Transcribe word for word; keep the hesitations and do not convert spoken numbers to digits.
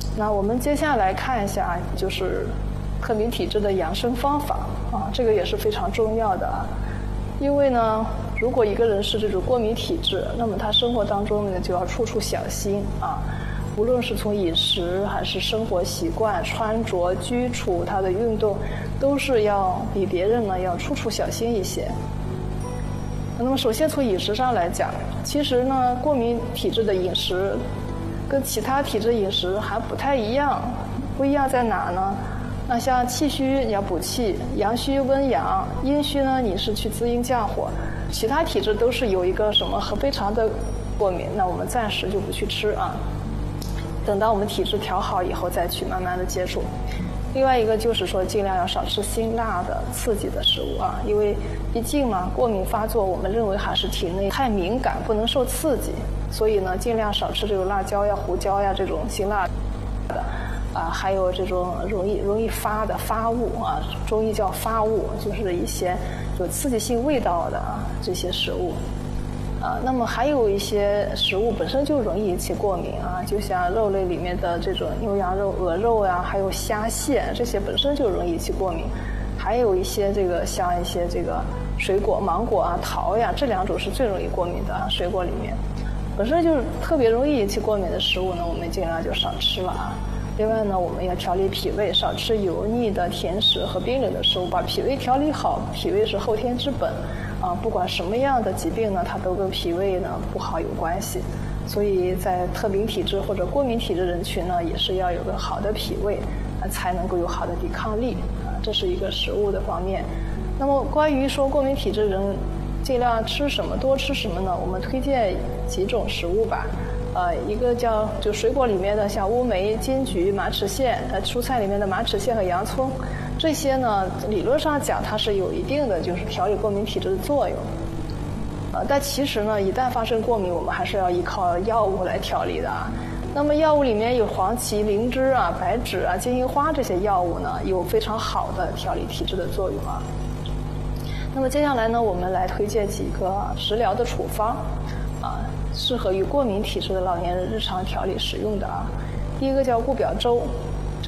那我们接下来看一下，就是特敏体质的养生方法啊，这个也是非常重要的啊。因为呢，如果一个人是这种过敏体质，那么他生活当中呢就要处处小心啊，无论是从饮食还是生活习惯、穿着、居处，他的运动，都是要比别人呢要处处小心一些。那么首先从饮食上来讲，其实呢，过敏体质的饮食跟其他体质饮食还不太一样，不一样在哪呢？那像气虚你要补气，阳虚温阳，阴虚呢你是去滋阴降火。其他体质都是有一个什么很非常的过敏，那我们暂时就不去吃啊，等到我们体质调好以后再去慢慢的接触。另外一个就是说，尽量要少吃辛辣的、刺激的食物啊，因为毕竟嘛，过敏发作，我们认为还是体内太敏感，不能受刺激，所以呢，尽量少吃这种辣椒呀、胡椒呀这种辛辣的。啊，还有这种容易容易发的发物啊，中医叫发物，就是一些有刺激性味道的啊这些食物。啊，那么还有一些食物本身就容易引起过敏啊，就像肉类里面的这种牛羊肉、鹅肉呀、啊，还有虾蟹，这些本身就容易引起过敏。还有一些这个像一些这个水果，芒果啊、桃呀，这两种是最容易过敏的啊，水果里面本身就是特别容易引起过敏的食物呢，我们尽量就少吃了啊。另外呢，我们要调理脾胃，少吃油腻的甜食和冰冷的食物，把脾胃调理好。脾胃是后天之本，啊，不管什么样的疾病呢，它都跟脾胃呢不好有关系。所以在特敏体质或者过敏体质人群呢，也是要有个好的脾胃，啊，才能够有好的抵抗力。啊，这是一个食物的方面。那么关于说过敏体质人尽量吃什么，多吃什么呢？我们推荐几种食物吧。呃，一个叫就水果里面的像乌梅、金桔、马齿苋，呃，蔬菜里面的马齿苋和洋葱，这些呢，理论上讲它是有一定的就是调理过敏体质的作用。呃，但其实呢，一旦发生过敏，我们还是要依靠药物来调理的啊。那么药物里面有黄芪、灵芝啊、白芷啊、金银花这些药物呢，有非常好的调理体质的作用啊。那么接下来呢，我们来推荐几个食疗的处方啊。适合于过敏体质的老年人日常调理使用的啊，第一个叫固表粥